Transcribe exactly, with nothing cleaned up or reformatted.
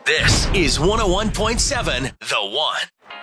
This is one oh one point seven The One.